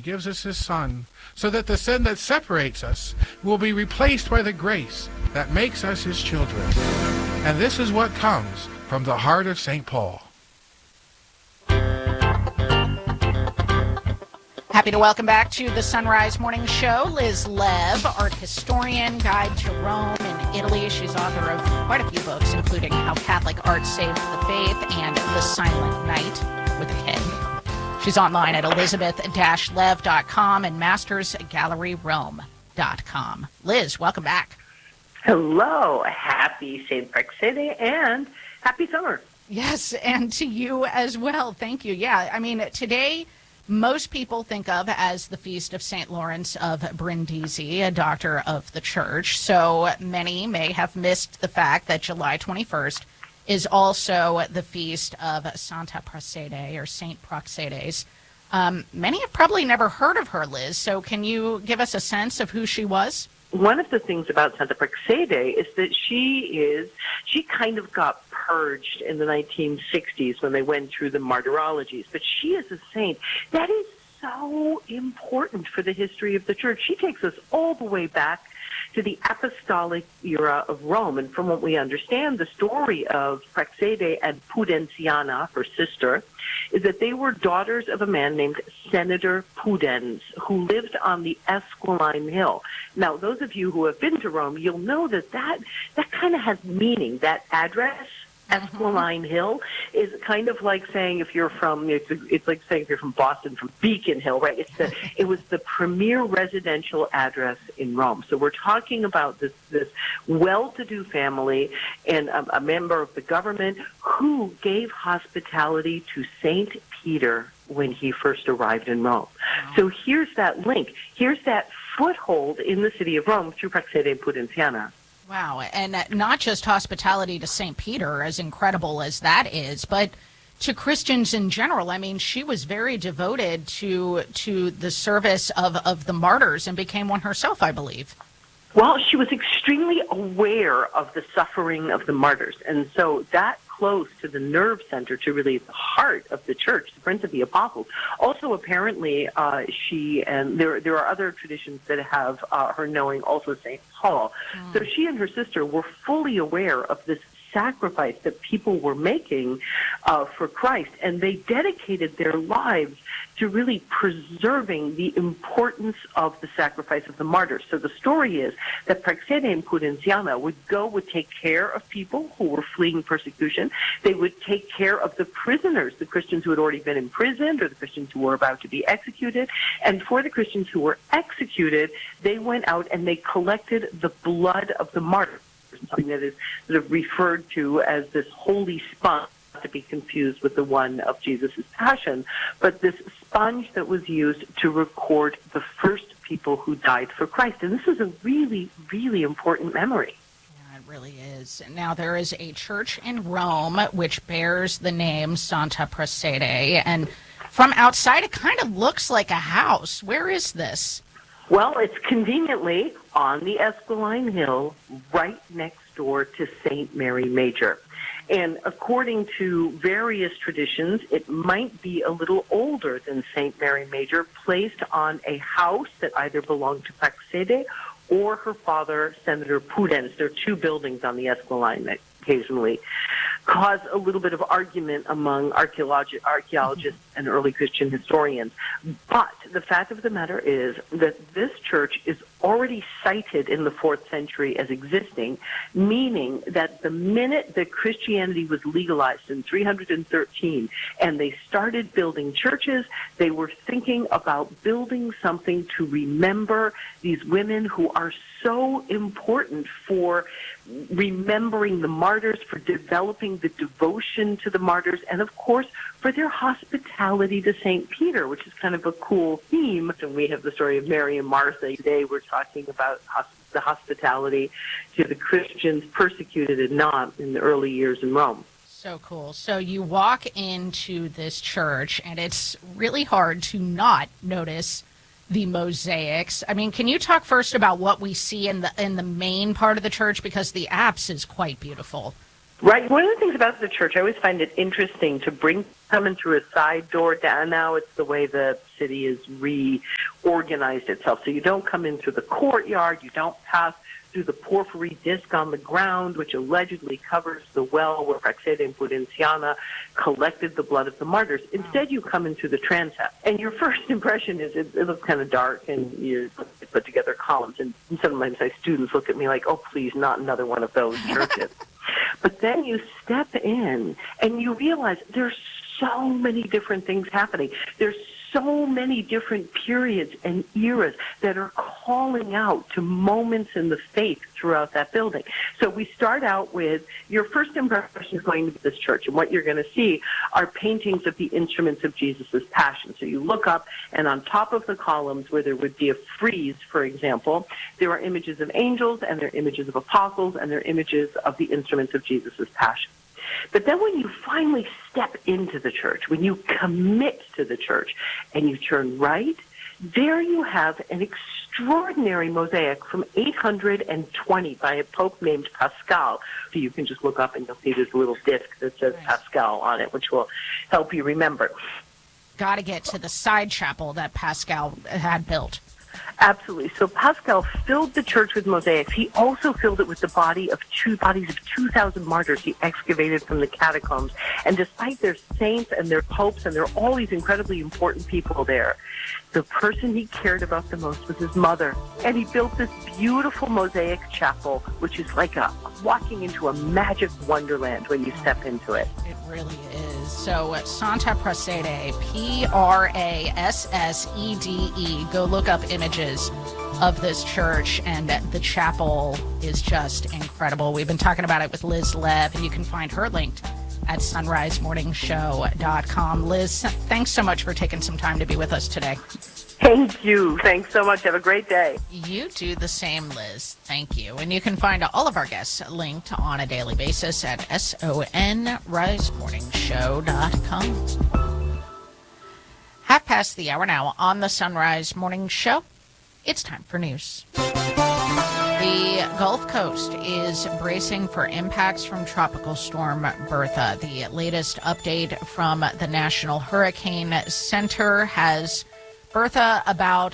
gives us his Son, so that the sin that separates us will be replaced by the grace that makes us his children. And this is what comes from the heart of St. Paul. Happy to welcome back to the Sunrise Morning Show Liz Lev, art historian, guide to Rome and Italy. She's author of quite a few books, including How Catholic Art Saved the Faith and The Silent Night with a K. She's online at elizabeth-lev.com and mastersgalleryrome.com. Liz, welcome back. Hello. Happy St. Praxedes and happy summer. Yes, and to you as well. Thank you. Yeah, I mean, today most people think of as the feast of St. Lawrence of Brindisi, a doctor of the church. So many may have missed the fact that July 21st is also the feast of Santa Praxedes or Saint Praxedes. Many have probably never heard of her, Liz. So can you give us a sense of who she was? One of the things about Santa Praxedes is that she kind of got purged in the 1960s when they went through the martyrologies. But she is a saint that is so important for the history of the church. She takes us all the way back to the apostolic era of Rome. And from what we understand, the story of Praxedes and Pudenziana, her sister, is that they were daughters of a man named Senator Pudens, who lived on the Esquiline Hill. Now, those of you who have been to Rome, you'll know that kind of has meaning. That address, Esquiline Hill, is kind of like saying if you're from, it's like saying if you're from Boston, from Beacon Hill, right? It was the premier residential address in Rome. So we're talking about this well-to-do family and a member of the government who gave hospitality to Saint Peter when he first arrived in Rome. Wow. So here's that link. Here's that foothold in the city of Rome through Praxedes and Pudenziana. Wow, and not just hospitality to St. Peter, as incredible as that is, but to Christians in general. I mean, she was very devoted to the service of the martyrs and became one herself, I believe. Well, she was extremely aware of the suffering of the martyrs, and so that close to the nerve center, to really the heart of the church, the Prince of the Apostles. Also, apparently, she, and there are other traditions that have her knowing also St. Paul. So she and her sister were fully aware of this sacrifice that people were making for Christ, and they dedicated their lives to really preserving the importance of the sacrifice of the martyrs. So the story is that Praxedes and Pudenziana would take care of people who were fleeing persecution. They would take care of the prisoners, the Christians who had already been imprisoned or the Christians who were about to be executed. And for the Christians who were executed, they went out and they collected the blood of the martyrs, something that is sort of referred to as this holy sponge, to be confused with the one of Jesus' passion, but this sponge that was used to record the first people who died for Christ. And this is a really, really important memory. Yeah, it really is. Now, there is a church in Rome which bears the name Santa Praxedes, and from outside it kind of looks like a house. Where is this? Well, it's conveniently on the Esquiline Hill, right next door to St. Mary Major. And according to various traditions, it might be a little older than St. Mary Major, placed on a house that either belonged to Praxedes or her father, Senator Pudens. There are two buildings on the Esquiline that occasionally cause a little bit of argument among archaeologists and early Christian historians. But the fact of the matter is that this church is already cited in the 4th century as existing, meaning that the minute that Christianity was legalized in 313 and they started building churches, they were thinking about building something to remember these women who are so important for remembering the martyrs, for developing the devotion to the martyrs, and of course for their hospitality to St. Peter, which is kind of a cool theme. And we have the story of Mary and Martha. Today we're talking about the hospitality to the Christians persecuted and not in the early years in Rome. So cool. So you walk into this church, and it's really hard to not notice the mosaics. I mean, can you talk first about what we see in the main part of the church, because the apse is quite beautiful? Right. One of the things about the church, I always find it interesting to come in through a side door down. Now it's the way the city has reorganized itself. So you don't come in through the courtyard. You don't pass through the porphyry disc on the ground, which allegedly covers the well where Praxedea and Prudenciana collected the blood of the martyrs. Instead, you come in through the transept. And your first impression is it looks kind of dark, and you put together columns. And sometimes my students look at me like, oh, please, not another one of those churches. But then you step in and you realize there's so many different things happening. There's so many different periods and eras that are calling out to moments in the faith throughout that building. So we start out with your first impression is going to be this church, and what you're going to see are paintings of the instruments of Jesus' passion. So you look up, and on top of the columns where there would be a frieze, for example, there are images of angels, and there are images of apostles, and there are images of the instruments of Jesus' passion. But then when you finally step into the church, when you commit to the church and you turn right, there you have an extraordinary mosaic from 820 by a pope named Pascal. So you can just look up and you'll see this little disc that says Pascal on it, which will help you remember. Got to get to the side chapel that Pascal had built. Absolutely. So Pascal filled the church with mosaics. He also filled it with the bodies of 2,000 martyrs he excavated from the catacombs. And despite their saints and their popes, and there are all these incredibly important people there, the person he cared about the most was his mother. And he built this beautiful mosaic chapel, which is like walking into a magic wonderland when you step into it. It really is. So Santa Prassede, Prassede. Go look up images of this church, and the chapel is just incredible. We've been talking about it with Liz Lev, and you can find her linked at sunrisemorningshow.com. Liz, thanks so much for taking some time to be with us today. Thank you. Thanks so much. Have a great day. You do the same, Liz. Thank you. And you can find all of our guests linked on a daily basis at sunrisemorningshow.com. Half past the hour now on the Sunrise Morning Show. It's time for news. The Gulf Coast is bracing for impacts from Tropical Storm Bertha. The latest update from the National Hurricane Center has Bertha about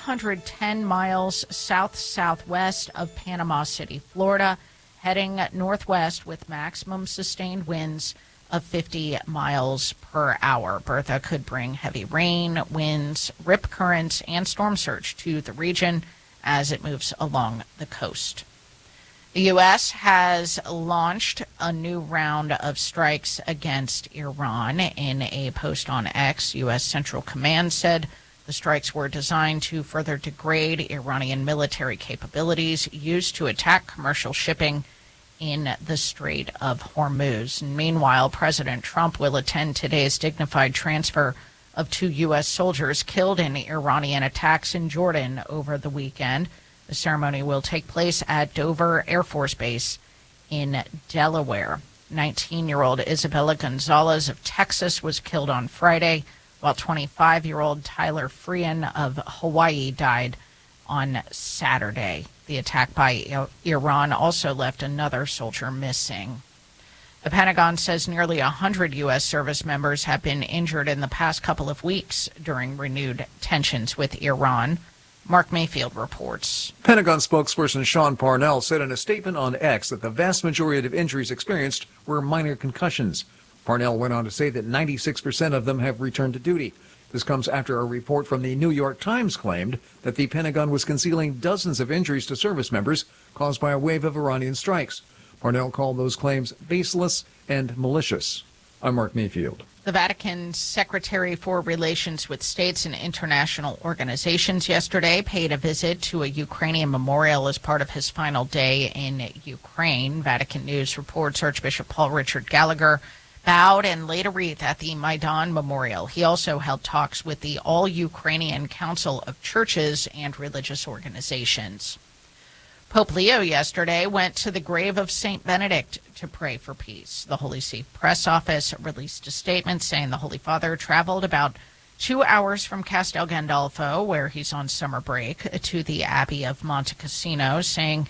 110 miles south-southwest of Panama City, Florida, heading northwest with maximum sustained winds of 50 miles per hour. Bertha could bring heavy rain, winds, rip currents, and storm surge to the region as it moves along the coast. The U.S. has launched a new round of strikes against Iran. In a post on X, U.S. Central Command said the strikes were designed to further degrade Iranian military capabilities used to attack commercial shipping in the Strait of Hormuz. And meanwhile, President Trump will attend today's dignified transfer of 2 U.S. soldiers killed in Iranian attacks in Jordan over the weekend. The ceremony will take place at Dover Air Force Base in Delaware. 19-year-old Isabella Gonzalez of Texas was killed on Friday, while 25-year-old Tyler Freehan of Hawaii died on Saturday. The attack by Iran also left another soldier missing. The Pentagon says nearly 100 U.S. service members have been injured in the past couple of weeks during renewed tensions with Iran. Mark Mayfield reports. Pentagon spokesperson Sean Parnell said in a statement on X that the vast majority of injuries experienced were minor concussions. Parnell went on to say that 96% of them have returned to duty. This comes after a report from the New York Times claimed that the Pentagon was concealing dozens of injuries to service members caused by a wave of Iranian strikes. Parnell called those claims baseless and malicious. I'm Mark Mayfield. The Vatican's Secretary for Relations with States and International Organizations yesterday paid a visit to a Ukrainian memorial as part of his final day in Ukraine. Vatican News reports Archbishop Paul Richard Gallagher bowed and laid a wreath at the Maidan Memorial. He also held talks with the All-Ukrainian Council of Churches and Religious Organizations. Pope Leo yesterday went to the grave of St. Benedict to pray for peace. The Holy See press office released a statement saying the Holy Father traveled about 2 hours from Castel Gandolfo, where he's on summer break, to the Abbey of Monte Cassino, saying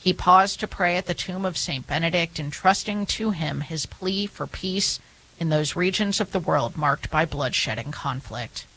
He paused to pray at the tomb of St. Benedict, entrusting to him his plea for peace in those regions of the world marked by bloodshed and conflict.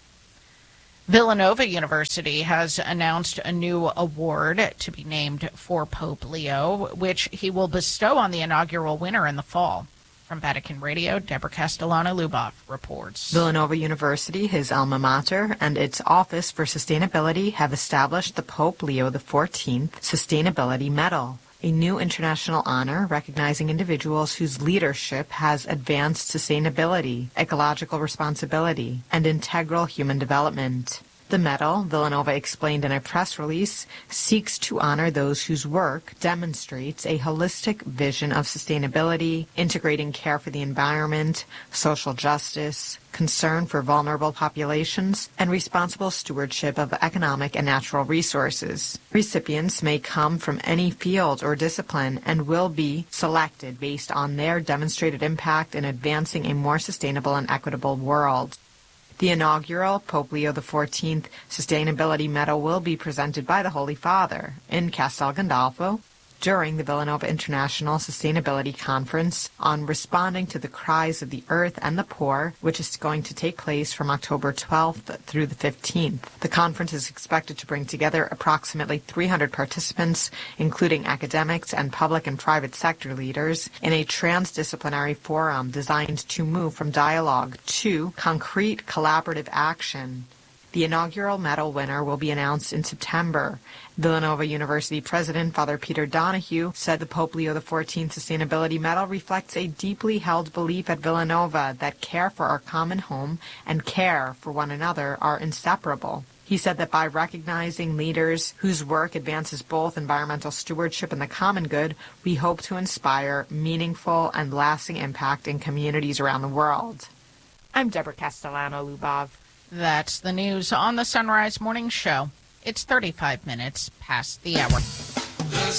Villanova University has announced a new award to be named for Pope Leo, which he will bestow on the inaugural winner in the fall. From Vatican Radio, Deborah Castellano-Lubov reports. Villanova University, his alma mater, and its Office for Sustainability have established the Pope Leo XIV Sustainability Medal, a new international honor recognizing individuals whose leadership has advanced sustainability, ecological responsibility, and integral human development. The medal, Villanova explained in a press release, seeks to honor those whose work demonstrates a holistic vision of sustainability, integrating care for the environment, social justice, concern for vulnerable populations, and responsible stewardship of economic and natural resources. Recipients may come from any field or discipline and will be selected based on their demonstrated impact in advancing a more sustainable and equitable world. The inaugural Pope Leo XIV Sustainability Medal will be presented by the Holy Father in Castel Gandolfo during the Villanova International Sustainability Conference on Responding to the Cries of the Earth and the Poor, which is going to take place from October 12th through the 15th. The conference is expected to bring together approximately 300 participants, including academics and public and private sector leaders, in a transdisciplinary forum designed to move from dialogue to concrete collaborative action. The inaugural medal winner will be announced in September. Villanova University President Father Peter Donahue said the Pope Leo XIV Sustainability Medal reflects a deeply held belief at Villanova that care for our common home and care for one another are inseparable. He said that by recognizing leaders whose work advances both environmental stewardship and the common good, we hope to inspire meaningful and lasting impact in communities around the world. I'm Deborah Castellano-Lubov. That's the news on the Sunrise Morning Show. It's 35 minutes past the hour. The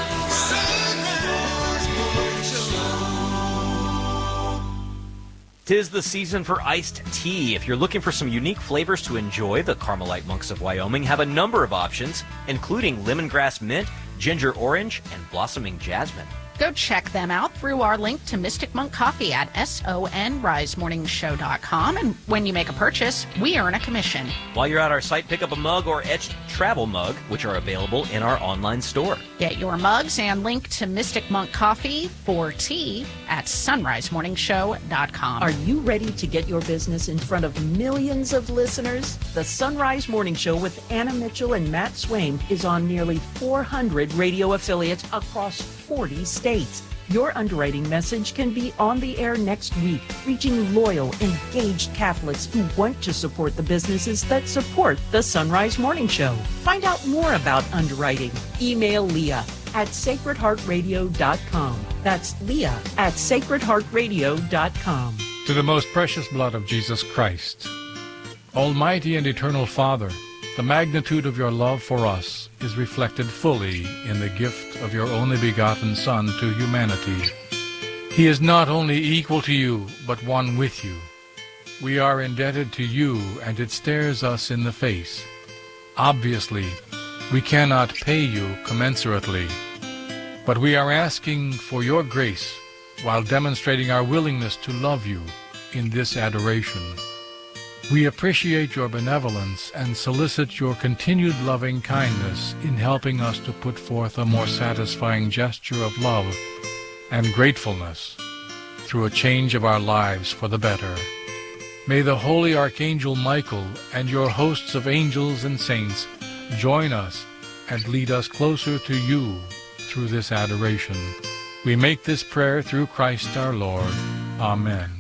Sunrise Morning Show. 'Tis the season for iced tea. If you're looking for some unique flavors to enjoy, the Carmelite Monks of Wyoming have a number of options, including lemongrass mint, ginger orange, and blossoming jasmine. Go check them out through our link to Mystic Monk Coffee at sonrisemorningshow.com. And when you make a purchase, we earn a commission. While you're at our site, pick up a mug or etched travel mug, which are available in our online store. Get your mugs and link to Mystic Monk Coffee for tea at sonrisemorningshow.com. Are you ready to get your business in front of millions of listeners? The Sunrise Morning Show with Anna Mitchell and Matt Swaim is on nearly 400 radio affiliates across 40 states. Your underwriting message can be on the air next week, reaching loyal, engaged Catholics who want to support the businesses that support the Sunrise Morning Show. Find out more about underwriting. Email Leah at sacredheartradio.com. That's Leah at sacredheartradio.com. To the most precious blood of Jesus Christ, Almighty and Eternal Father, the magnitude of your love for us is reflected fully in the gift of your only begotten Son to humanity. He is not only equal to you, but one with you. We are indebted to you, and it stares us in the face. Obviously, we cannot pay you commensurately, but we are asking for your grace while demonstrating our willingness to love you in this adoration. We appreciate your benevolence and solicit your continued loving kindness in helping us to put forth a more satisfying gesture of love and gratefulness through a change of our lives for the better. May the Holy Archangel Michael and your hosts of angels and saints join us and lead us closer to you through this adoration. We make this prayer through Christ our Lord. Amen.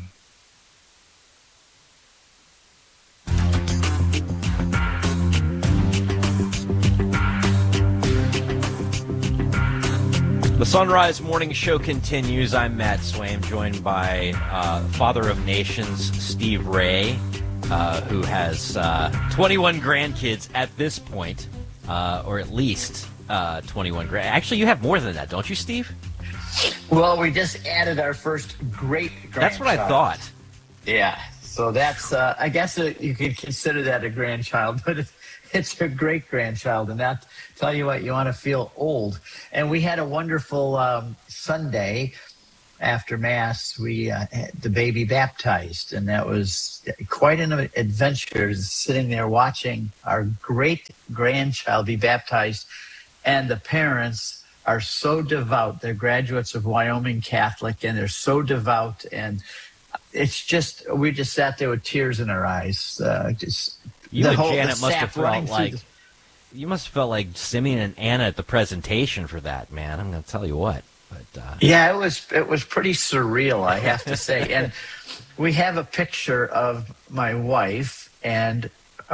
The Sunrise Morning Show continues. I'm Matt Swaim, joined by Father of Nations, Steve Ray, who has 21 grandkids at this point, or at least 21 grand. Actually, you have more than that, don't you, Steve? Well, we just added our first great-grandchild. That's what I thought. Yeah, so that's, I guess you could consider that a grandchild, but it's her great-grandchild. And that, tell you what, you want to feel old. And we had a wonderful Sunday after Mass. We had the baby baptized, and that was quite an adventure, sitting there watching our great-grandchild be baptized. And the parents are so devout. They're graduates of Wyoming Catholic, and they're so devout. And it's just, we just sat there with tears in our eyes. You and Janet must have felt like, you must have felt like Simeon and Anna at the presentation for that, man. I'm going to tell you what. But yeah, it was pretty surreal, I have to say. And we have a picture of my wife and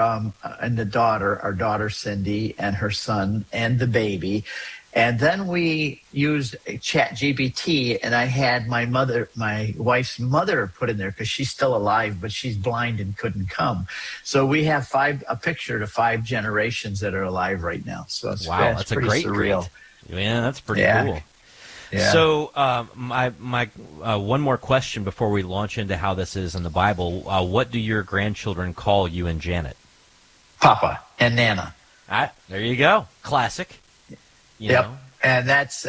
the daughter, our daughter Cindy, and her son, and the baby. And then we used ChatGPT, and I had my wife's mother put in there, because she's still alive, but she's blind and couldn't come. So we have a picture to 5 generations that are alive right now. So it's, wow, that's pretty surreal. Yeah, that's pretty cool. Yeah. So my one more question before we launch into how this is in the Bible. What do your grandchildren call you and Janet? Papa and Nana. There you go. Classic. You yep. know? And that's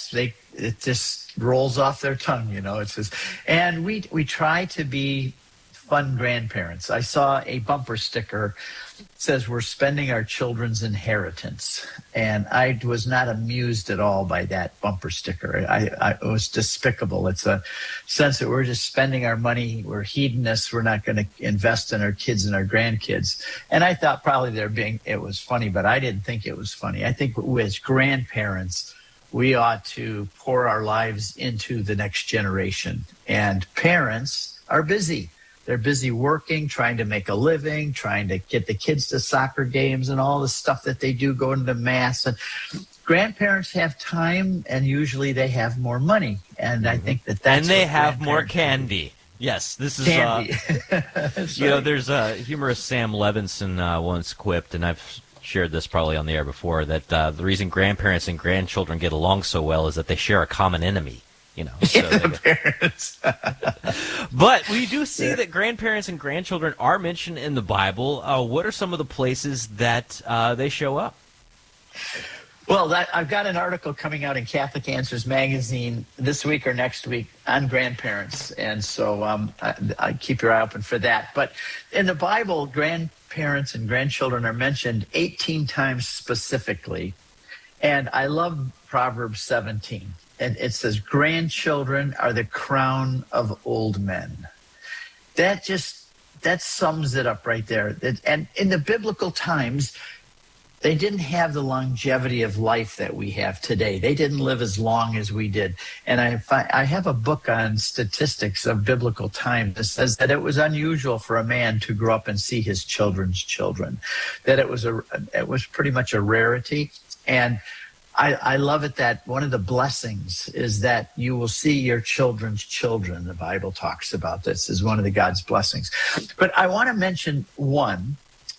it just rolls off their tongue, It's just, and we try to be fun grandparents. I saw a bumper sticker that says, "We're spending our children's inheritance," and I was not amused at all by that bumper sticker. It was despicable. It's a sense that we're just spending our money. We're hedonists. We're not going to invest in our kids and our grandkids. And I thought probably it was funny, but I didn't think it was funny. I think as grandparents, we ought to pour our lives into the next generation. And parents are busy. They're busy working, trying to make a living, trying to get the kids to soccer games and all the stuff that they do, going to Mass. And grandparents have time, and usually they have more money. And I think that's and they have more candy. Yes, this is candy. There's a humorist Sam Levinson once quipped, and I've shared this probably on the air before, that the reason grandparents and grandchildren get along so well is that they share a common enemy. Parents. But we do see that grandparents and grandchildren are mentioned in the Bible. What are some of the places that they show up? Well, I've got an article coming out in Catholic Answers magazine this week or next week on grandparents, and so I keep your eye open for that. But in the Bible, grandparents and grandchildren are mentioned 18 times specifically, and I love Proverbs 17. And it says, "Grandchildren are the crown of old men." That sums it up right there. And in the biblical times, they didn't have the longevity of life that we have today. They didn't live as long as we did. And I have a book on statistics of biblical times that says that it was unusual for a man to grow up and see his children's children. That it was pretty much a rarity. And I love it that one of the blessings is that you will see your children's children. The Bible talks about this as one of the God's blessings. But I want to mention one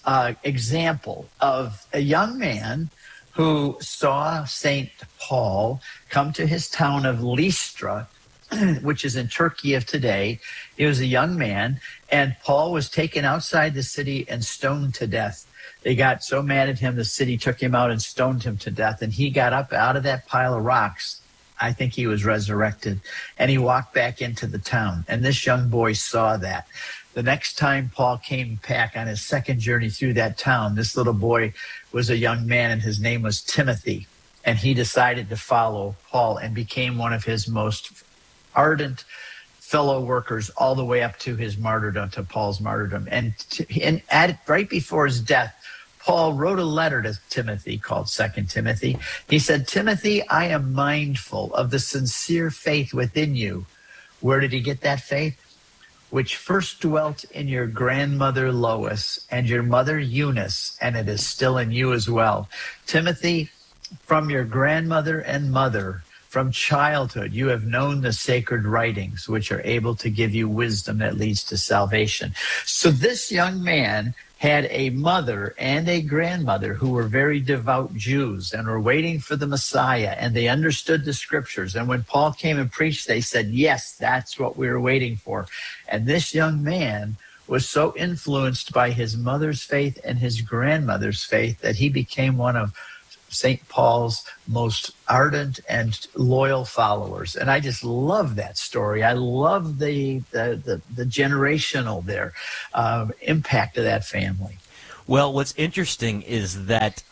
example of a young man who saw St. Paul come to his town of Lystra, which is in Turkey of today. He was a young man, and Paul was taken outside the city and stoned to death. They got so mad at him, the city took him out and stoned him to death. And he got up out of that pile of rocks. I think he was resurrected. And he walked back into the town. And this young boy saw that. The next time Paul came back on his second journey through that town, this little boy was a young man, and his name was Timothy. And he decided to follow Paul and became one of his most ardent fellow workers all the way up to his martyrdom, to Paul's martyrdom. And right before his death, Paul wrote a letter to Timothy called 2 Timothy. He said, "Timothy, I am mindful of the sincere faith within you." Where did he get that faith? "Which first dwelt in your grandmother Lois and your mother Eunice, and it is still in you as well. Timothy, from your grandmother and mother, from childhood, you have known the sacred writings, which are able to give you wisdom that leads to salvation." So this young man had a mother and a grandmother who were very devout Jews and were waiting for the Messiah, and they understood the scriptures. And when Paul came and preached, they said, "Yes, that's what we were waiting for." And this young man was so influenced by his mother's faith and his grandmother's faith that he became one of St. Paul's most ardent and loyal followers. And I just love that story. I love the generational impact of that family. Well, what's interesting is that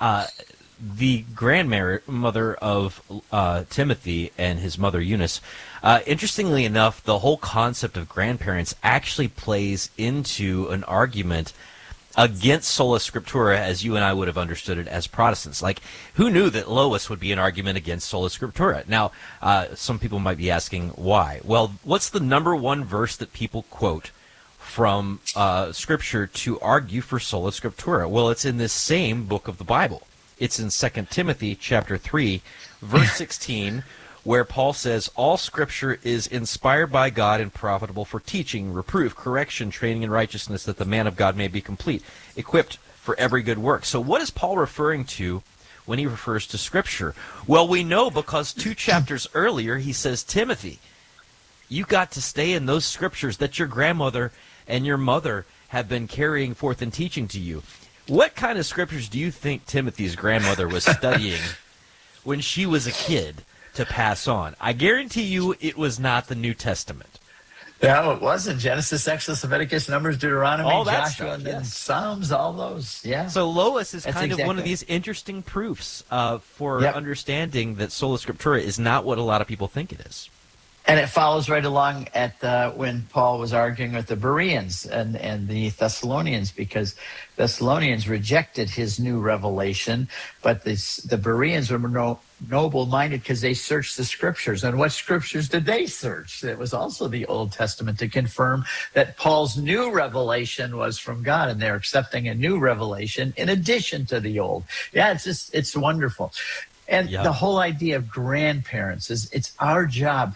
the grandmother of Timothy and his mother Eunice, interestingly enough, the whole concept of grandparents actually plays into an argument against sola scriptura, as you and I would have understood it as Protestants. Like, who knew that Lois would be an argument against sola scriptura? Now, some people might be asking why. Well, what's the number one verse that people quote from Scripture to argue for sola scriptura? Well, it's in this same book of the Bible. It's in 2 Timothy chapter 3, verse 16, where Paul says, all Scripture is inspired by God and profitable for teaching, reproof, correction, training in righteousness, that the man of God may be complete, equipped for every good work. So what is Paul referring to when he refers to Scripture? Well, we know because 2 chapters earlier he says, Timothy, you got to stay in those Scriptures that your grandmother and your mother have been carrying forth and teaching to you. What kind of Scriptures do you think Timothy's grandmother was studying when she was a kid to pass on? I guarantee you it was not the New Testament. No, it wasn't. Genesis, Exodus, Leviticus, Numbers, Deuteronomy, all that Joshua, stuff, and then yes. Psalms, all those. Yeah. So Lois is That's kind of one of exactly. these interesting proofs for understanding that sola scriptura is not what a lot of people think it is. And it follows right along at when Paul was arguing with the Bereans and the Thessalonians, because Thessalonians rejected his new revelation, but the Bereans were noble-minded because they searched the Scriptures. And what Scriptures did they search? It was also the Old Testament to confirm that Paul's new revelation was from God, and they're accepting a new revelation in addition to the old. Yeah, it's wonderful. And the whole idea of grandparents is it's our job.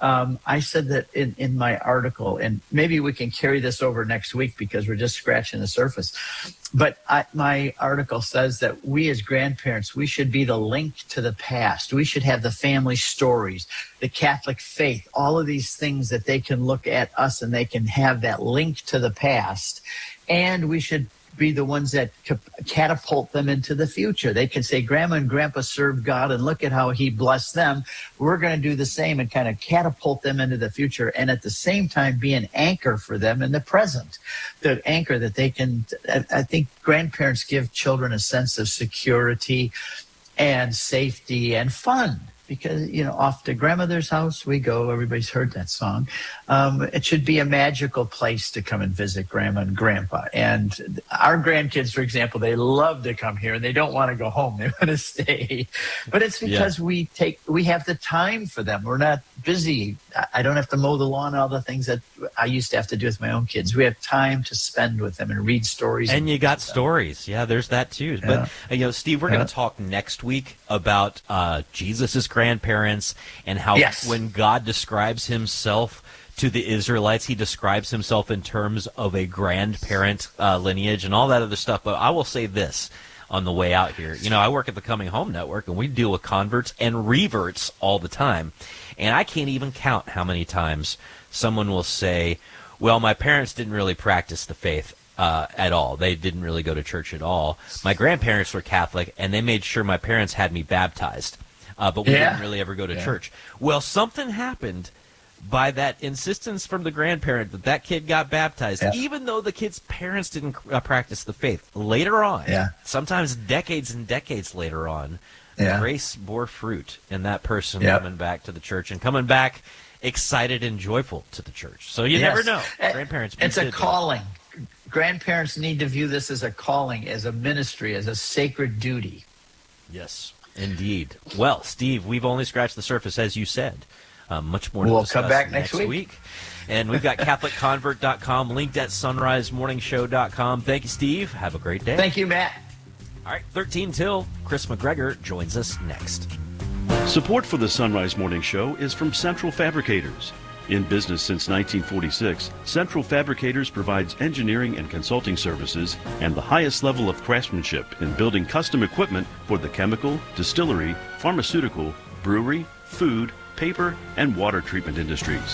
I said that in my article, and maybe we can carry this over next week because we're just scratching the surface. But my article says that we as grandparents, we should be the link to the past. We should have the family stories, the Catholic faith, all of these things that they can look at us and they can have that link to the past. And we should be the ones that catapult them into the future. They can say, Grandma and Grandpa served God and look at how he blessed them. We're going to do the same and kind of catapult them into the future, and at the same time be an anchor for them in the present. The anchor that they can, I think grandparents give children a sense of security and safety and fun. Because, off to grandmother's house we go. Everybody's heard that song. It should be a magical place to come and visit Grandma and Grandpa. And our grandkids, for example, they love to come here and they don't want to go home. They want to stay. But it's because we have the time for them. We're not busy. I don't have to mow the lawn and all the things that I used to have to do with my own kids. We have time to spend with them and read stories. And you got stories. Yeah, there's that too. Yeah. But, Steve, we're going to talk next week about Jesus's grandparents and how when God describes himself to the Israelites, he describes himself in terms of a grandparent lineage and all that other stuff. But I will say this on the way out here. I work at the Coming Home Network, and we deal with converts and reverts all the time. And I can't even count how many times someone will say, well, my parents didn't really practice the faith at all. They didn't really go to church at all. My grandparents were Catholic, and they made sure my parents had me baptized. But we didn't really ever go to church. Well, something happened by that insistence from the grandparent that kid got baptized, even though the kid's parents didn't practice the faith. Later on, sometimes decades and decades later on, grace bore fruit in that person coming back to the church and coming back excited and joyful to the church. So you never know. Grandparents. It's a calling. Grandparents need to view this as a calling, as a ministry, as a sacred duty. Yes, indeed. Well, Steve, we've only scratched the surface, as you said. Much more to we'll discuss come back next week. And we've got CatholicConvert.com linked at SunriseMorningshow.com. Thank you, Steve. Have a great day. Thank you, Matt. All right, 13 till. Chris McGregor joins us next. Support for the Sunrise Morning Show is from Central Fabricators. In business since 1946, Central Fabricators provides engineering and consulting services and the highest level of craftsmanship in building custom equipment for the chemical, distillery, pharmaceutical, brewery, food, paper, and water treatment industries.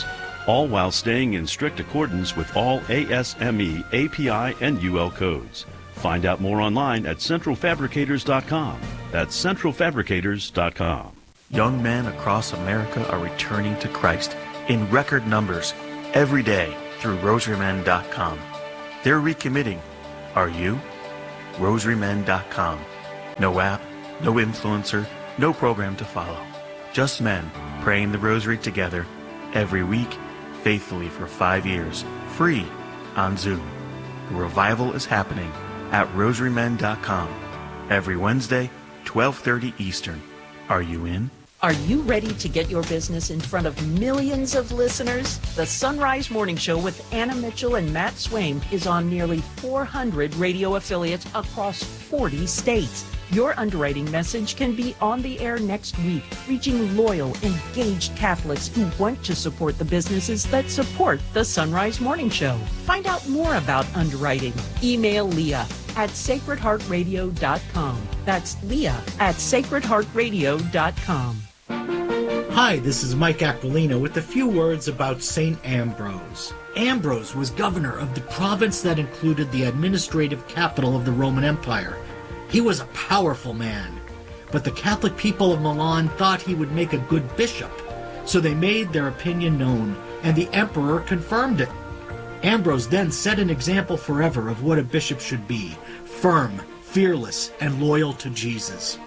all while staying in strict accordance with all ASME, API, and UL codes. Find out more online at centralfabricators.com. That's centralfabricators.com. Young men across America are returning to Christ in record numbers every day through rosarymen.com. They're recommitting. Are you? rosarymen.com. No app, no influencer, no program to follow. Just men praying the rosary together every week, faithfully for 5 years, free on Zoom. The revival is happening at rosarymen.com every Wednesday, 12:30 Eastern. Are you in? Are you ready to get your business in front of millions of listeners? The Sunrise Morning Show with Anna Mitchell and Matt Swaim is on nearly 400 radio affiliates across 40 states. Your underwriting message can be on the air next week, reaching loyal, engaged Catholics who want to support the businesses that support the Sunrise Morning Show. Find out more about underwriting. Email Leah at sacredheartradio.com. That's Leah at sacredheartradio.com. Hi, this is Mike Aquilino with a few words about St. Ambrose. Ambrose was governor of the province that included the administrative capital of the Roman Empire. He was a powerful man, but the Catholic people of Milan thought he would make a good bishop, so they made their opinion known, and the emperor confirmed it. Ambrose then set an example forever of what a bishop should be: firm, fearless, and loyal to Jesus.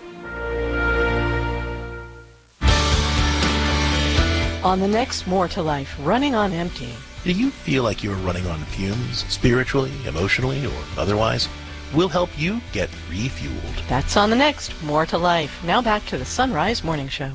On the next More to Life, Running on Empty. Do you feel like you're running on fumes, spiritually, emotionally, or otherwise? We'll help you get refueled. That's on the next More to Life. Now back to the Sunrise Morning Show.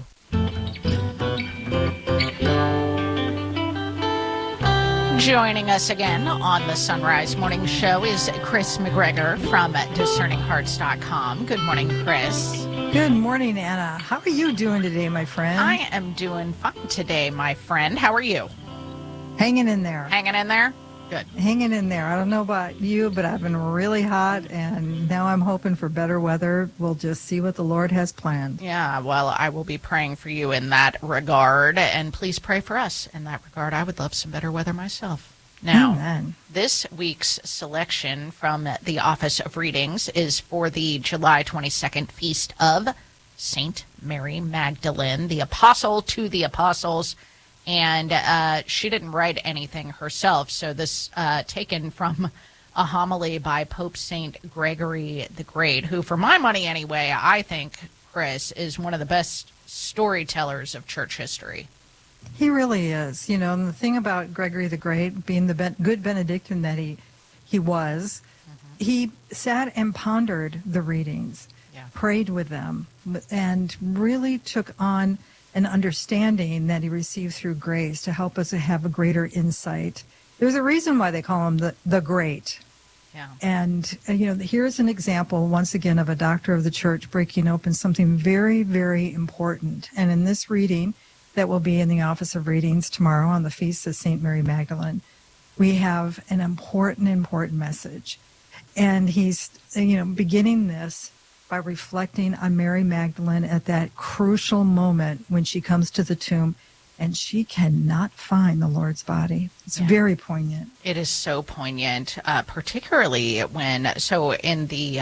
Joining us again on the Sunrise Morning Show is Chris McGregor from DiscerningHearts.com. Good morning, Chris. Good morning, Anna. How are you doing today, my friend? I am doing fine today, my friend. How are you? Hanging in there. Hanging in there? Good. Hanging in there. I don't know about you, but I've been really hot, and now I'm hoping for better weather. We'll just see what the Lord has planned. Yeah, well, I will be praying for you in that regard, and please pray for us in that regard. I would love some better weather myself. Now, Amen. This week's selection from the Office of Readings is for the July 22nd Feast of St. Mary Magdalene, the Apostle to the Apostles. And she didn't write anything herself, so this taken from a homily by Pope St. Gregory the Great, who, for my money anyway, I think, Chris, is one of the best storytellers of church history. He really is. You know, and the thing about Gregory the Great, being the good Benedictine that he was, he sat and pondered the readings, prayed with them, and really took on an understanding that he received through grace to help us to have a greater insight. There's a reason why they call him the Great. Yeah. And, you know, here's an example, once again, of a doctor of the church breaking open something very, very important. And in this reading that will be in the Office of Readings tomorrow on the Feast of St. Mary Magdalene, we have an important message. And he's, you know, beginning this by reflecting on Mary Magdalene at that crucial moment when she comes to the tomb and she cannot find the Lord's body. It's very poignant. It is so poignant, particularly when, so in the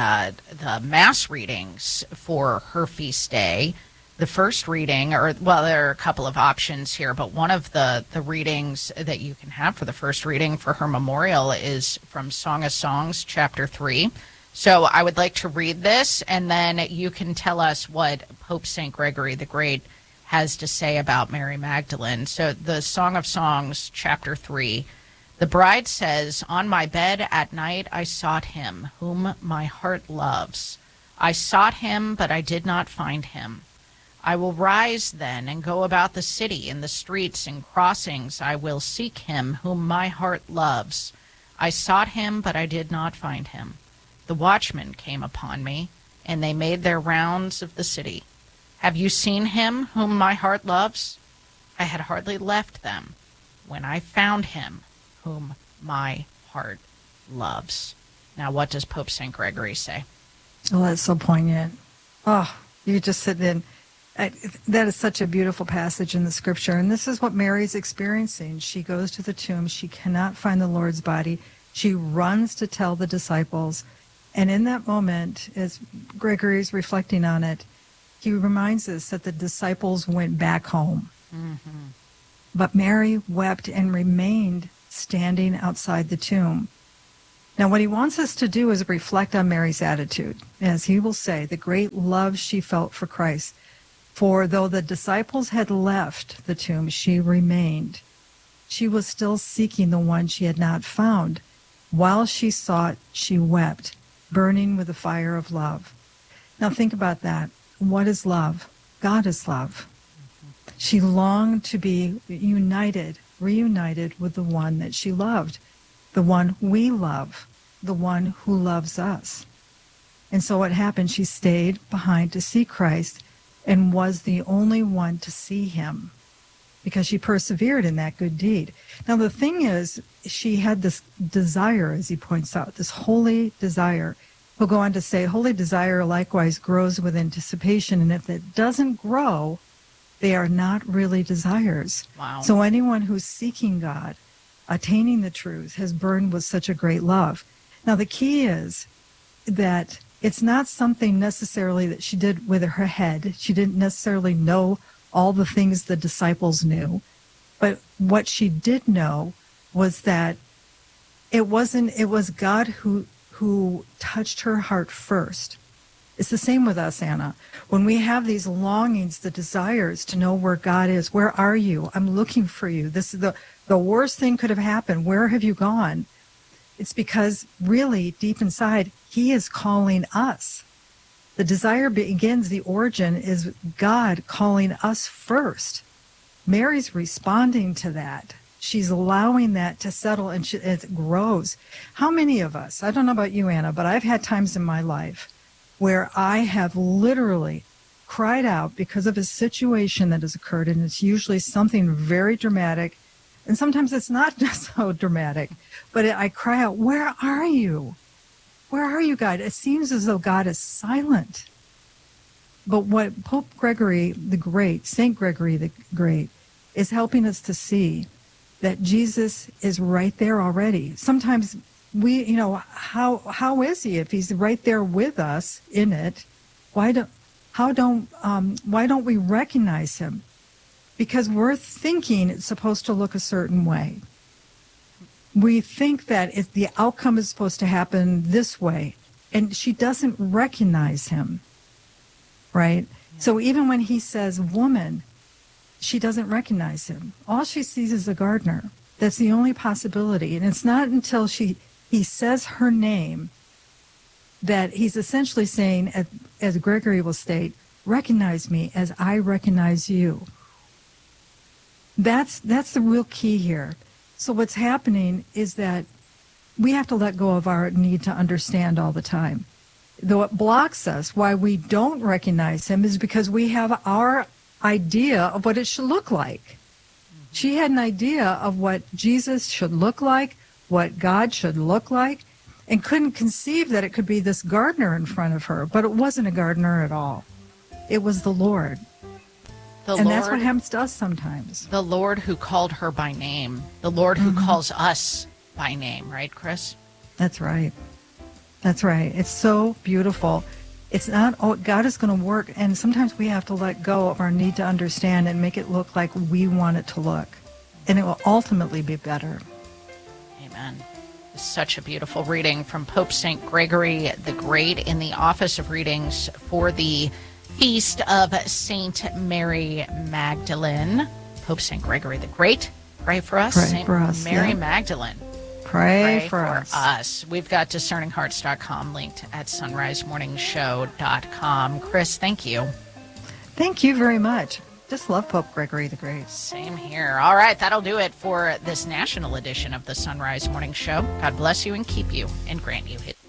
Mass readings for her feast day, the first reading, or, well, there are a couple of options here, but one of the readings that you can have for the first reading for her memorial is from Song of Songs, chapter 3. So I would like to read this, and then you can tell us what Pope St. Gregory the Great has to say about Mary Magdalene. So the Song of Songs, chapter 3, the bride says, "On my bed at night I sought him, whom my heart loves. I sought him, but I did not find him. I will rise then and go about the city, in the streets and crossings I will seek him, whom my heart loves. I sought him, but I did not find him. The watchmen came upon me, and they made their rounds of the city. Have you seen him whom my heart loves? I had hardly left them when I found him whom my heart loves." Now, what does Pope St. Gregory say? Oh, that's so poignant. Oh, you just sit in. That is such a beautiful passage in the scripture. And this is what Mary's experiencing. She goes to the tomb. She cannot find the Lord's body. She runs to tell the disciples. And in that moment, as Gregory is reflecting on it, he reminds us that the disciples went back home. Mm-hmm. But Mary wept and remained standing outside the tomb. Now, what he wants us to do is reflect on Mary's attitude. As he will say, the great love she felt for Christ. For though the disciples had left the tomb, she remained. She was still seeking the one she had not found. While she sought, she wept, burning with the fire of love. Now think about that. What is love? God is love. She longed to be reunited with the one that she loved, the one we love, the one who loves us. And so what happened? She stayed behind to see Christ and was the only one to see him because she persevered in that good deed. Now, the thing is, she had this desire, as he points out, this holy desire. He'll go on to say, holy desire likewise grows with anticipation, and if it doesn't grow, they are not really desires. Wow. So anyone who's seeking God, attaining the truth, has burned with such a great love. Now, the key is that it's not something necessarily that she did with her head. She didn't necessarily know all the things the disciples knew. But what she did know was that it was God who touched her heart first. It's the same with us, Anna. When we have these longings, the desires to know where God is, where are you? I'm looking for you. This is the worst thing could have happened. Where have you gone? It's because really deep inside, he is calling us. The desire begins, the origin is God calling us first. Mary's responding to that. She's allowing that to settle, and as it grows. How many of us, I don't know about you, Anna, but I've had times in my life where I have literally cried out because of a situation that has occurred, and it's usually something very dramatic, and sometimes it's not just so dramatic, but I cry out, where are you? Where are you, God? It seems as though God is silent. But what Pope Gregory the Great, St. Gregory the Great, is helping us to see that Jesus is right there already. Sometimes we, how is he if he's right there with us in it? Why don't we recognize him? Because we're thinking it's supposed to look a certain way. We think that the outcome is supposed to happen this way, and she doesn't recognize him, right? Yeah. So even when he says woman, she doesn't recognize him. All she sees is a gardener. That's the only possibility. And it's not until he says her name that he's essentially saying, as Gregory will state, recognize me as I recognize you. That's the real key here. So what's happening is that we have to let go of our need to understand all the time. Though it blocks us, why we don't recognize him is because we have our idea of what it should look like. She had an idea of what Jesus should look like, what God should look like, and couldn't conceive that it could be this gardener in front of her. But it wasn't a gardener at all. It was the Lord. That's what happens to us sometimes. The Lord who called her by name. The Lord who calls us by name, right, Chris? That's right. That's right. It's so beautiful. It's not, God is going to work, and sometimes we have to let go of our need to understand and make it look like we want it to look. And it will ultimately be better. Amen. Such a beautiful reading from Pope St. Gregory the Great in the Office of Readings for the Feast of St. Mary Magdalene. Pope St. Gregory the Great, pray for us. Pray for us, Mary Magdalene. Pray for us. We've got discerninghearts.com linked at sunrisemorningshow.com. Chris, thank you. Thank you very much. Just love Pope Gregory the Great. Same here. All right, that'll do it for this national edition of the Sunrise Morning Show. God bless you and keep you and grant you his.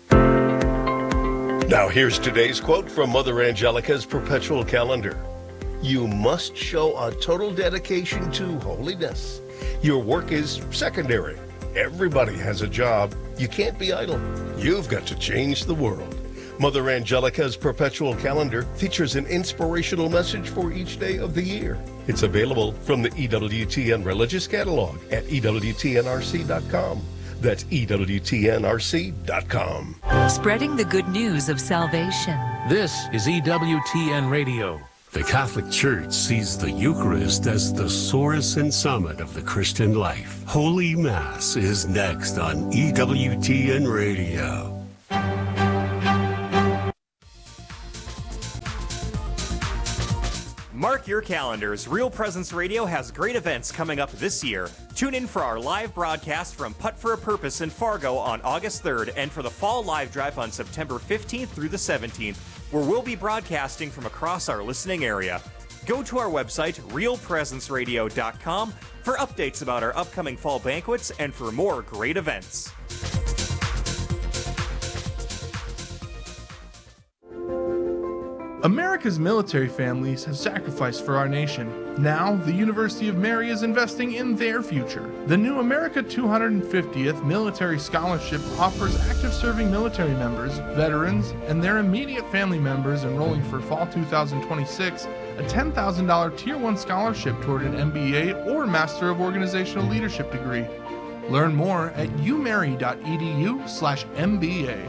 Now here's today's quote from Mother Angelica's perpetual calendar. You must show a total dedication to holiness. Your work is secondary. Everybody has a job. You can't be idle. You've got to change the world. Mother Angelica's perpetual calendar features an inspirational message for each day of the year. It's available from the EWTN Religious Catalog at EWTNRC.com. That's EWTNRC.com. Spreading the good news of salvation. This is EWTN Radio. The Catholic Church sees the Eucharist as the source and summit of the Christian life. Holy Mass is next on EWTN Radio. Mark your calendars. Real Presence Radio has great events coming up this year. Tune in for our live broadcast from Putt for a Purpose in Fargo on August 3rd and for the Fall Live Drive on September 15th through the 17th, where we'll be broadcasting from across our listening area. Go to our website, realpresenceradio.com, for updates about our upcoming fall banquets and for more great events. America's military families have sacrificed for our nation. Now, the University of Mary is investing in their future. The new America 250th Military Scholarship offers active serving military members, veterans, and their immediate family members enrolling for fall 2026 a $10,000 Tier 1 scholarship toward an MBA or Master of Organizational Leadership degree. Learn more at umary.edu/MBA.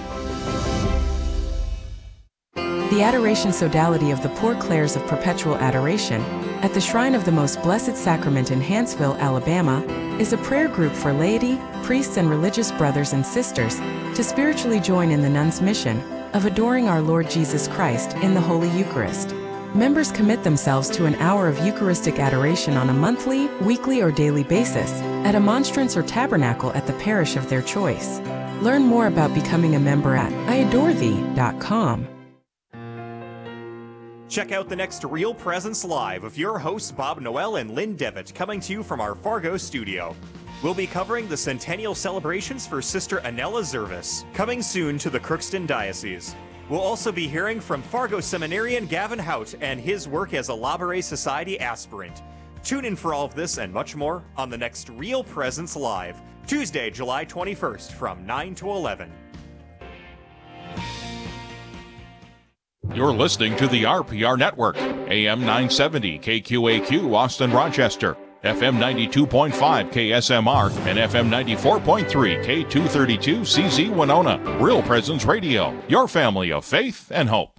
The Adoration Sodality of the Poor Clares of Perpetual Adoration at the Shrine of the Most Blessed Sacrament in Hanceville, Alabama, is a prayer group for laity, priests, and religious brothers and sisters to spiritually join in the nuns' mission of adoring our Lord Jesus Christ in the Holy Eucharist. Members commit themselves to an hour of Eucharistic adoration on a monthly, weekly, or daily basis at a monstrance or tabernacle at the parish of their choice. Learn more about becoming a member at iadorethee.com. Check out the next Real Presence Live with your hosts Bob Noel and Lynn Devitt, coming to you from our Fargo studio. We'll be covering the centennial celebrations for Sister Anella Zervis, coming soon to the Crookston Diocese. We'll also be hearing from Fargo seminarian Gavin Hout and his work as a Labouré Society aspirant. Tune in for all of this and much more on the next Real Presence Live, Tuesday, July 21st from 9 to 11. You're listening to the RPR Network, AM 970 KQAQ Austin Rochester, FM 92.5 KSMR, and FM 94.3 K232 CZ Winona. Real Presence Radio, your family of faith and hope.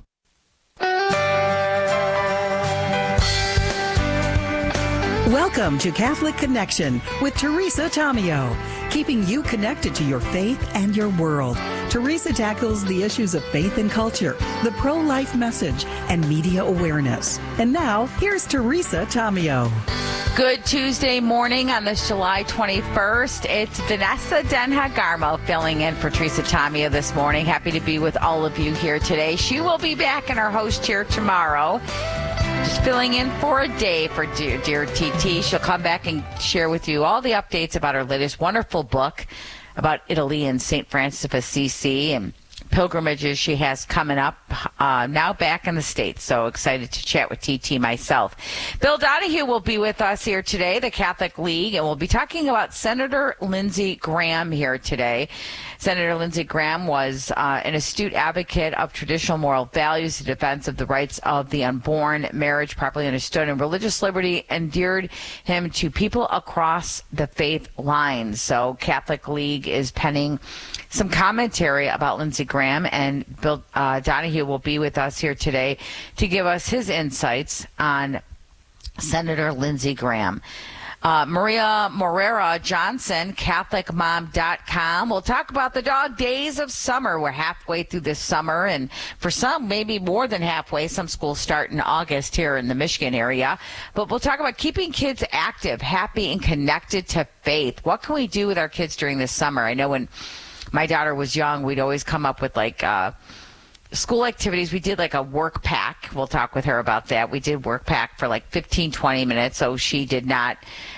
Welcome to Catholic Connection with Teresa Tomeo, keeping you connected to your faith and your world. Teresa tackles the issues of faith and culture, the pro-life message, and media awareness. And now, here's Teresa Tomeo. Good Tuesday morning on this July 21st. It's Vanessa Denha-Garmo filling in for Teresa Tomeo this morning. Happy to be with all of you here today. She will be back in our host chair tomorrow. Just filling in for a day for dear TT. She'll come back and share with you all the updates about her latest wonderful book about Italy and St. Francis of Assisi and pilgrimages she has coming up, now back in the States. So excited to chat with TT myself. Bill Donahue will be with us here today, the Catholic League, and we'll be talking about Senator Lindsey Graham here today. Senator Lindsey Graham was an astute advocate of traditional moral values, the defense of the rights of the unborn, marriage properly understood, and religious liberty endeared him to people across the faith lines. So Catholic League is penning some commentary about Lindsey Graham, and Bill Donahue will be with us here today to give us his insights on Senator Lindsey Graham. Maria Morera Johnson, CatholicMom.com. We'll talk about the dog days of summer. We're halfway through this summer, and for some, maybe more than halfway. Some schools start in August here in the Michigan area. But we'll talk about keeping kids active, happy, and connected to faith. What can we do with our kids during this summer? I know when my daughter was young, we'd always come up with school activities. We did like a work pack. We'll talk with her about that. We did work pack for like 15, 20 minutes. So she did not,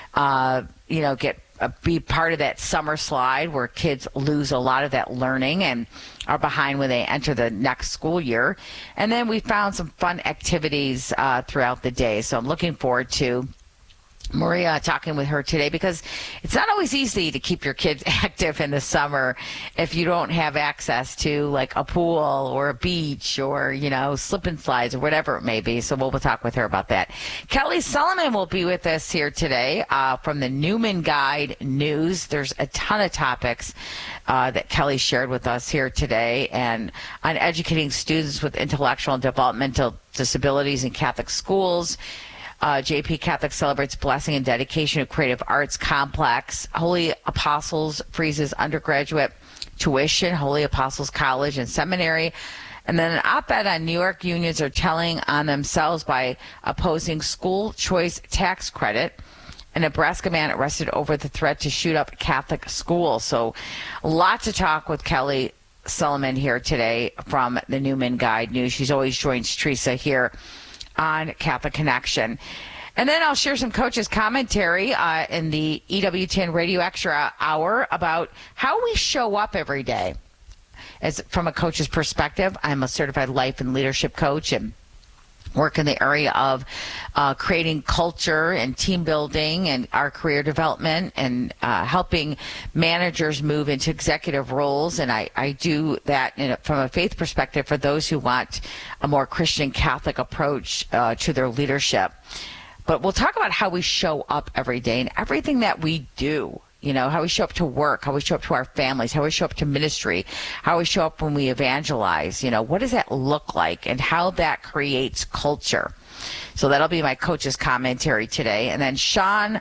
be part of that summer slide where kids lose a lot of that learning and are behind when they enter the next school year. And then we found some fun activities throughout the day. So I'm looking forward to Maria talking with her today, because it's not always easy to keep your kids active in the summer if you don't have access to like a pool or a beach or, slip and slides or whatever it may be. So we'll talk with her about that. Kelly Solomon will be with us here today from the Newman Guide News. There's a ton of topics that Kelly shared with us here today, and on educating students with intellectual and developmental disabilities in Catholic schools. JP Catholic celebrates blessing and dedication of Creative Arts Complex. Holy Apostles freezes undergraduate tuition, Holy Apostles College and Seminary. And then an op-ed on New York unions are telling on themselves by opposing school choice tax credit. A Nebraska man arrested over the threat to shoot up Catholic school. So a lot to talk with Kelly Solomon here today from the Newman Guide News. She's always joins Teresa here on Catholic Connection. And then I'll share some coaches' commentary in the EWTN Radio Extra Hour about how we show up every day. As from a coach's perspective, I'm a certified life and leadership coach and work in the area of creating culture and team building and our career development and helping managers move into executive roles. And I do that from a faith perspective for those who want a more Christian Catholic approach to their leadership. But we'll talk about how we show up every day and everything that we do. How we show up to work, how we show up to our families, how we show up to ministry, how we show up when we evangelize. What does that look like and how that creates culture? So that'll be my coach's commentary today. And then Sean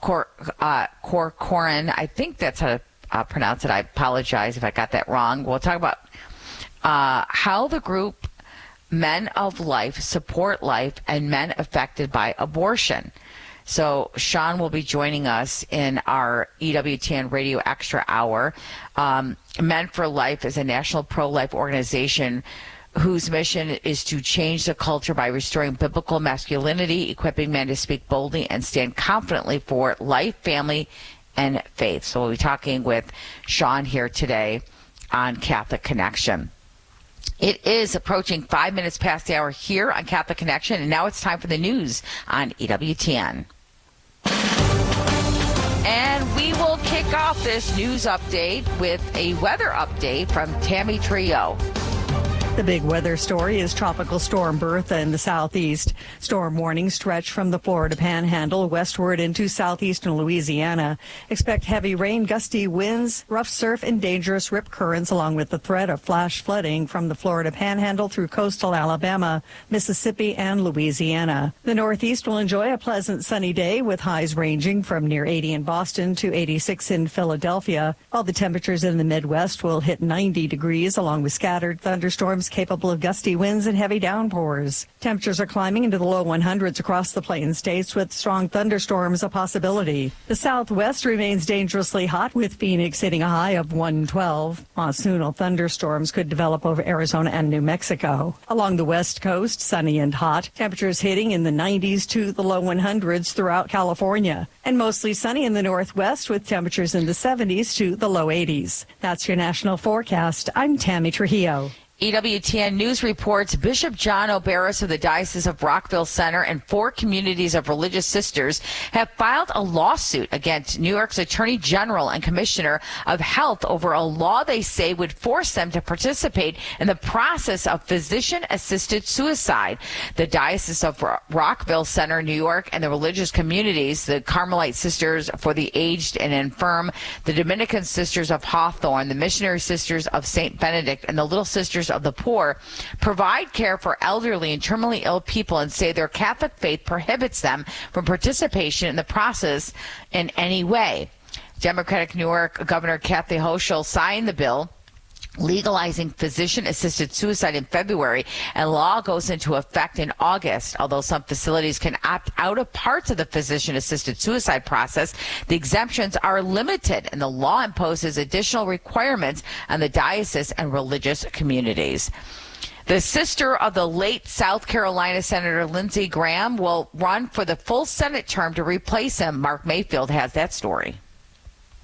Corcoran, I think that's how to pronounce it. I apologize if I got that wrong. We'll talk about how the group Men of Life support life and men affected by abortion. So Sean will be joining us in our EWTN Radio Extra Hour. Men for Life is a national pro-life organization whose mission is to change the culture by restoring biblical masculinity, equipping men to speak boldly and stand confidently for life, family, and faith. So we'll be talking with Sean here today on Catholic Connection. It is approaching 5 minutes past the hour here on Catholic Connection, and now it's time for the news on EWTN. And we will kick off this news update with a weather update from Tammy Trio. The big weather story is Tropical Storm Bertha in the southeast. Storm warnings stretch from the Florida Panhandle westward into southeastern Louisiana. Expect heavy rain, gusty winds, rough surf, and dangerous rip currents, along with the threat of flash flooding from the Florida Panhandle through coastal Alabama, Mississippi, and Louisiana. The northeast will enjoy a pleasant sunny day with highs ranging from near 80 in Boston to 86 in Philadelphia, while the temperatures in the Midwest will hit 90 degrees, along with scattered thunderstorms capable of gusty winds and heavy downpours. Temperatures are climbing into the low 100s across the Plains states, with strong thunderstorms a possibility. The southwest remains dangerously hot, with Phoenix hitting a high of 112. Monsoonal thunderstorms could develop over Arizona and New Mexico. Along the west coast, sunny and hot. Temperatures hitting in the 90s to the low 100s throughout California. And mostly sunny in the northwest, with temperatures in the 70s to the low 80s. That's your national forecast. I'm Tammy Trujillo. EWTN News reports Bishop John Oberis of the Diocese of Rockville Center and 4 communities of religious sisters have filed a lawsuit against New York's Attorney General and Commissioner of Health over a law they say would force them to participate in the process of physician-assisted suicide. The Diocese of Rockville Center, New York, and the religious communities, the Carmelite Sisters for the Aged and Infirm, the Dominican Sisters of Hawthorne, the Missionary Sisters of St. Benedict, and the Little Sisters of the Poor, provide care for elderly and terminally ill people and say their Catholic faith prohibits them from participation in the process in any way. Democratic New York Governor Kathy Hochul signed the bill legalizing physician-assisted suicide in February, and law goes into effect in August. Although some facilities can opt out of parts of the physician-assisted suicide process, the exemptions are limited, and the law imposes additional requirements on the diocese and religious communities. The sister of the late South Carolina Senator Lindsey Graham will run for the full Senate term to replace him. Mark Mayfield has that story.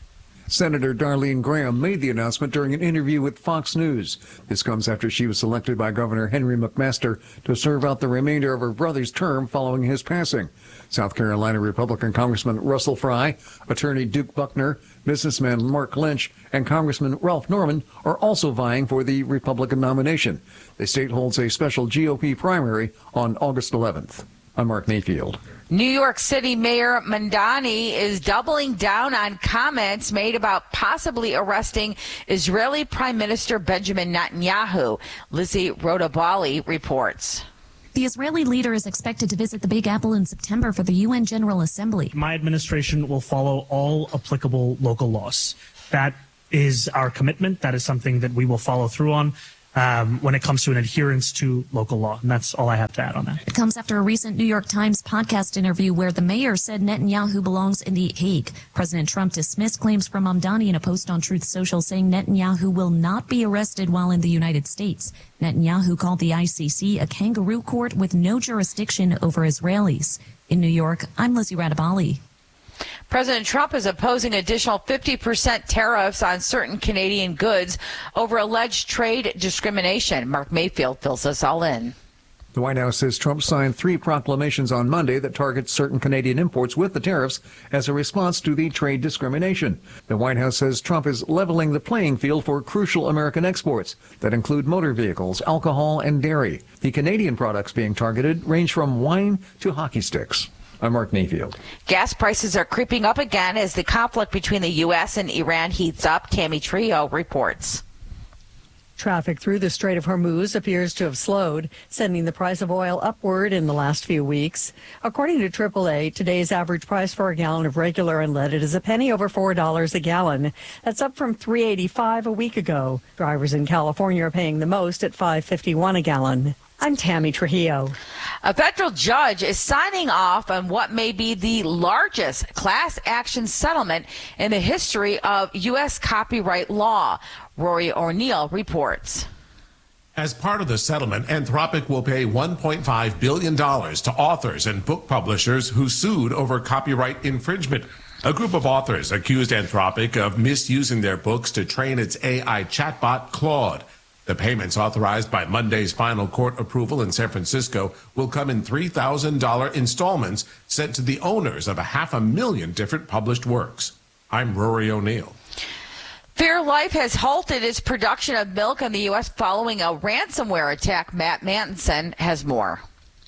Senator Darlene Graham made the announcement during an interview with Fox News. This comes after she was selected by Governor Henry McMaster to serve out the remainder of her brother's term following his passing. South Carolina Republican Congressman Russell Fry, Attorney Duke Buckner, businessman Mark Lynch, and Congressman Ralph Norman are also vying for the Republican nomination. The state holds a special GOP primary on August 11th. I'm Mark Mayfield. New York City Mayor Mamdani is doubling down on comments made about possibly arresting Israeli Prime Minister Benjamin Netanyahu. Lizzie Rodabali reports. The Israeli leader is expected to visit the Big Apple in September for the UN General Assembly. My administration will follow all applicable local laws. That is our commitment. That is something that we will follow through on when it comes to an adherence to local law. And that's all I have to add on that. It comes after a recent New York Times podcast interview where the mayor said Netanyahu belongs in the Hague. President Trump dismissed claims from Mamdani in a post on Truth Social saying Netanyahu will not be arrested while in the United States. Netanyahu called the ICC a kangaroo court with no jurisdiction over Israelis. In New York, I'm Lizzie Radabali. President Trump is opposing additional 50% tariffs on certain Canadian goods over alleged trade discrimination. Mark Mayfield fills us all in. The White House says Trump signed 3 proclamations on Monday that target certain Canadian imports with the tariffs as a response to the trade discrimination. The White House says Trump is leveling the playing field for crucial American exports that include motor vehicles, alcohol, and dairy. The Canadian products being targeted range from wine to hockey sticks. I'm Mark Mayfield. Gas prices are creeping up again as the conflict between the U.S. and Iran heats up. Tammy Trio reports. Traffic through the Strait of Hormuz appears to have slowed, sending the price of oil upward in the last few weeks. According to AAA, today's average price for a gallon of regular unleaded is a penny over $4 a gallon. That's up from $3.85 a week ago. Drivers in California are paying the most at $5.51 a gallon. I'm Tammy Trujillo. A federal judge is signing off on what may be the largest class action settlement in the history of U.S. copyright law. Rory O'Neill reports. As part of the settlement, Anthropic will pay $1.5 billion to authors and book publishers who sued over copyright infringement. A group of authors accused Anthropic of misusing their books to train its AI chatbot, Claude. The payments authorized by Monday's final court approval in San Francisco will come in $3,000 installments sent to the owners of 500,000 different published works. I'm Rory O'Neill. Fairlife has halted its production of milk in the U.S. following a ransomware attack. Matt Manson has more.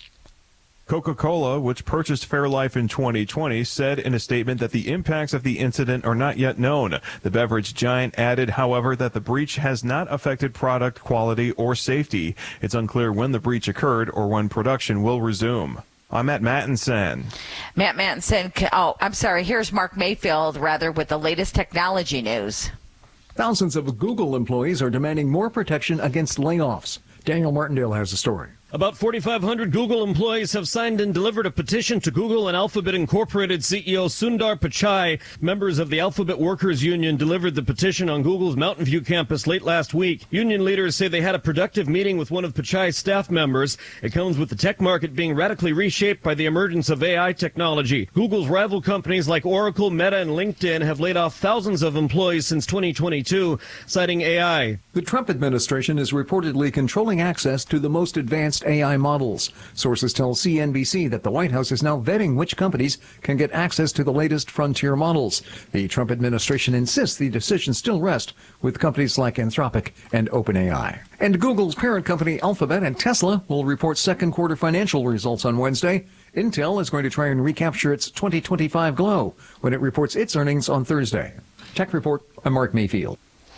Coca-Cola, which purchased Fairlife in 2020, said in a statement that the impacts of the incident are not yet known. The beverage giant added, however, that the breach has not affected product quality or safety. It's unclear when the breach occurred or when production will resume. I'm Matt Mattinson. Matt Mattinson. Here's Mark Mayfield, with the latest technology news. Thousands of Google employees are demanding more protection against layoffs. Daniel Martindale has the story. About 4,500 Google employees have signed and delivered a petition to Google and Alphabet Incorporated CEO Sundar Pichai. Members of the Alphabet Workers Union delivered the petition on Google's Mountain View campus late last week. Union leaders say they had a productive meeting with one of Pichai's staff members. It comes with the tech market being radically reshaped by the emergence of AI technology. Google's rival companies like Oracle, Meta, and LinkedIn have laid off thousands of employees since 2022, citing AI. The Trump administration is reportedly controlling access to the most advanced AI models. Sources tell CNBC that the White House is now vetting which companies can get access to the latest frontier models. The Trump administration insists the decision still rests with companies like Anthropic and OpenAI. And Google's parent company Alphabet and Tesla will report second quarter financial results on Wednesday. Intel is going to try and recapture its 2025 glow when it reports its earnings on Thursday. Tech Report, I'm Mark Mayfield.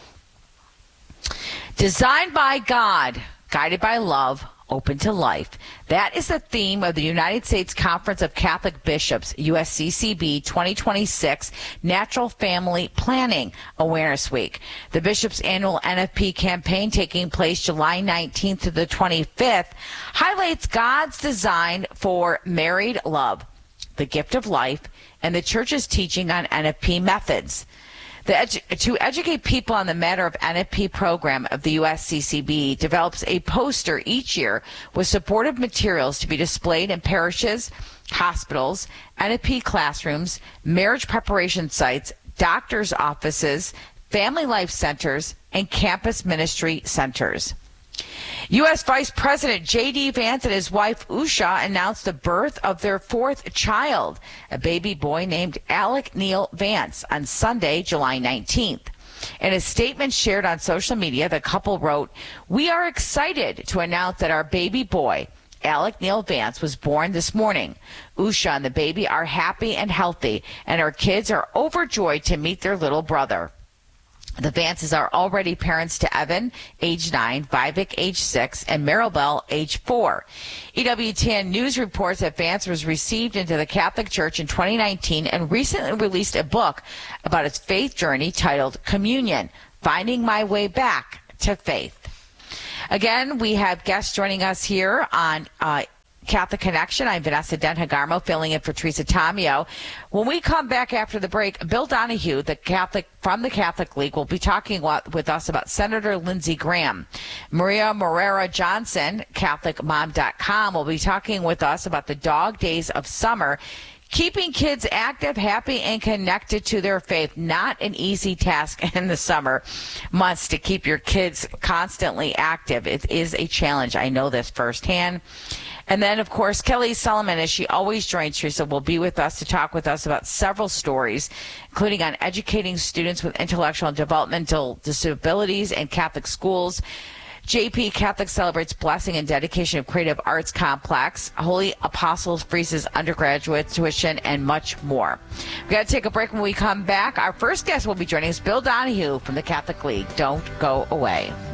Designed by God, guided by love, open to life. That is the theme of the United States Conference of Catholic Bishops, USCCB 2026 Natural Family Planning Awareness Week. The Bishops' annual NFP campaign, taking place July 19th to the 25th, highlights God's design for married love, the gift of life, and the Church's teaching on NFP methods. To educate people on the matter of NFP program of the USCCB develops a poster each year with supportive materials to be displayed in parishes, hospitals, NFP classrooms, marriage preparation sites, doctor's offices, family life centers, and campus ministry centers. U.S. Vice President J.D. Vance and his wife Usha announced the birth of their fourth child, a baby boy named Alec Neil Vance, on Sunday, July 19th. In a statement shared on social media, the couple wrote, "We are excited to announce that our baby boy, Alec Neil Vance, was born this morning. Usha and the baby are happy and healthy, and our kids are overjoyed to meet their little brother." The Vances are already parents to Evan, age 9, Vivek, age 6, and Maribel, age 4. EWTN News reports that Vance was received into the Catholic Church in 2019 and recently released a book about his faith journey titled Communion, Finding My Way Back to Faith. Again, we have guests joining us here on Catholic Connection. I'm Vanessa Denhagarmo, filling in for Teresa Tomeo. When we come back after the break, Bill Donahue, from the Catholic League, will be talking with us about Senator Lindsey Graham. Maria Morera Johnson, CatholicMom.com, will be talking with us about the dog days of summer. Keeping kids active, happy, and connected to their faith, not an easy task in the summer months to keep your kids constantly active. It is a challenge. I know this firsthand. And then, of course, Kelly Solomon, as she always joins Teresa, will be with us to talk with us about several stories, including on educating students with intellectual and developmental disabilities in Catholic schools. JP Catholic celebrates blessing and dedication of Creative Arts Complex. Holy Apostles freezes undergraduate tuition, and much more. We've got to take a break. When we come back, our first guest will be joining us, Bill Donahue from the Catholic League. Don't go away.